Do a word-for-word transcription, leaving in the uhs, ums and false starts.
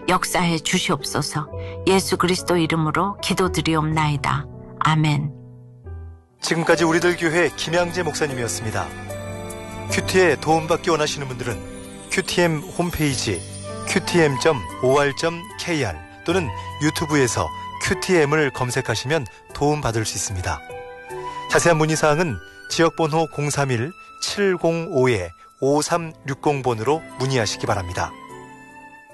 역사해 주시옵소서. 예수 그리스도 이름으로 기도드리옵나이다. 아멘. 지금까지 우리들 교회 김양재 목사님이었습니다. 큐티에 도움받기 원하시는 분들은 큐티엠 홈페이지 큐티엠 닷 오알 닷 케이알 또는 유튜브에서 큐티엠을 검색하시면 도움받을 수 있습니다. 자세한 문의사항은 지역번호 공삼일 칠공오 오삼육공 번으로 문의하시기 바랍니다.